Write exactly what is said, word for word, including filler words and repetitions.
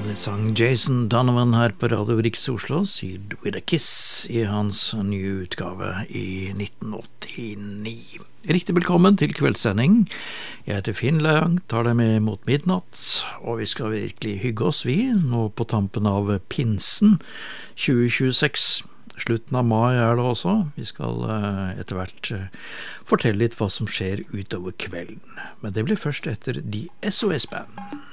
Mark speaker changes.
Speaker 1: sang Jason Donovan her på Radio Riks Oslo, Sealed with a Kiss, i hans nye utgave i nitten åttini. Riktig velkommen til kveldssending. Jeg heter Finn Lang, tar deg med mot midnatt, og vi skal virkelig hygge oss vi, nå på tampen av pinsen tjue tjueseks. Slutten av mai er det også. Vi skal uh, etter hvert uh, fortelle litt hva som skjer utover kvelden. Men det blir først etter de S O S-band.